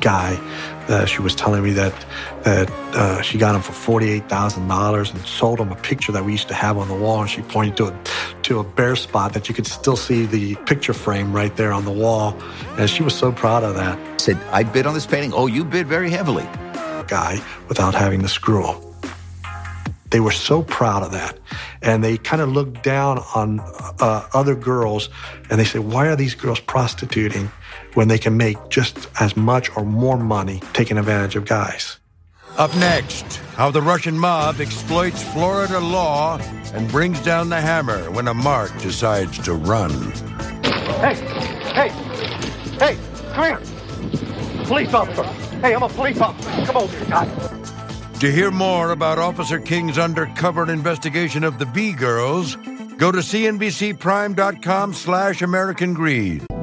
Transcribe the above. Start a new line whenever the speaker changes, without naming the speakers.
guy. She was telling me that she got him for $48,000 and sold him a picture that we used to have on the wall. And she pointed to a bare spot that you could still see the picture frame right there on the wall. And she was so proud of that.
Said, I bid on this painting. Oh, you bid very heavily.
Guy without having to screw him. They were so proud of that. And they kind of looked down on other girls and they said, why are these girls prostituting when they can make just as much or more money taking advantage of guys?
Up next, how the Russian mob exploits Florida law and brings down the hammer when a mark decides to run.
Hey, come here. Police officer. Hey, I'm a police officer. Come over here, guy.
To hear more about Officer King's undercover investigation of the B-Girls, go to cnbcprime.com/American Greed.